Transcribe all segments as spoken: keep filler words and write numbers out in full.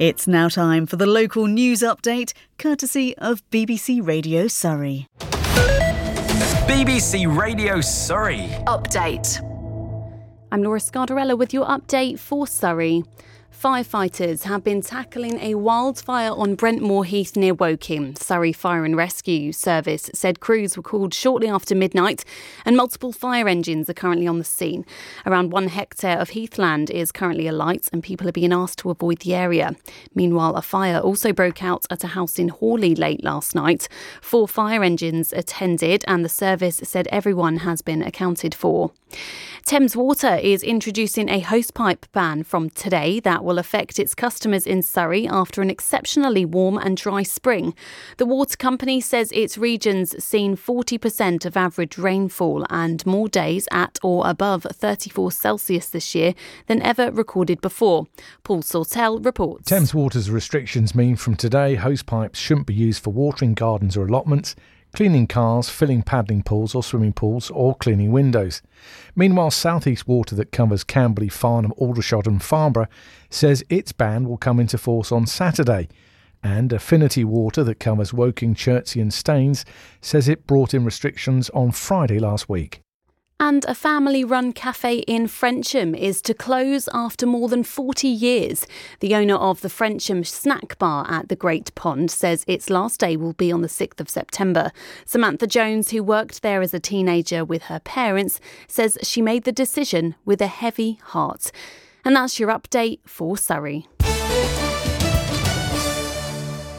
It's now time for the local news update, courtesy of B B C Radio Surrey. B B C Radio Surrey Update. I'm Laura Scardarella with your update for Surrey. Firefighters have been tackling a wildfire on Brentmore Heath near Woking. Surrey Fire and Rescue Service said crews were called shortly after midnight and multiple fire engines are currently on the scene. Around one hectare of heathland is currently alight and people are being asked to avoid the area. Meanwhile, a fire also broke out at a house in Hawley late last night. Four fire engines attended and the service said everyone has been accounted for. Thames Water is introducing a hosepipe ban from today that will affect its customers in Surrey after an exceptionally warm and dry spring. The water company says its region's seen forty percent of average rainfall and more days at or above thirty-four Celsius this year than ever recorded before. Paul Sawtell reports. Thames Water's restrictions mean from today hosepipes shouldn't be used for watering gardens or allotments, cleaning cars, filling paddling pools or swimming pools, or cleaning windows. Meanwhile, South East Water that covers Camberley, Farnham, Aldershot and Farnborough says its ban will come into force on Saturday. And Affinity Water that covers Woking, Chertsey and Staines says it brought in restrictions on Friday last week. And a family-run cafe in Frensham is to close after more than forty years. The owner of the Frensham Snack Bar at the Great Pond says its last day will be on the sixth of September. Samantha Jones, who worked there as a teenager with her parents, says she made the decision with a heavy heart. And that's your update for Surrey.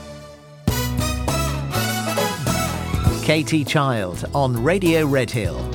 Katie Child on Radio Redhill.